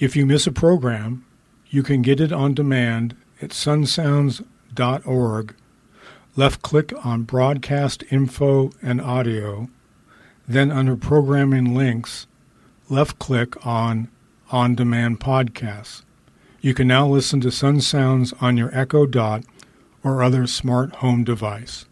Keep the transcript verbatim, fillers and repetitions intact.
If you miss a program, you can get it on demand at sun sounds dot org. Left-click on Broadcast Info and Audio. Then under Programming Links, left-click on On Demand Podcasts. You can now listen to Sun Sounds on your Echo Dot or other smart home device.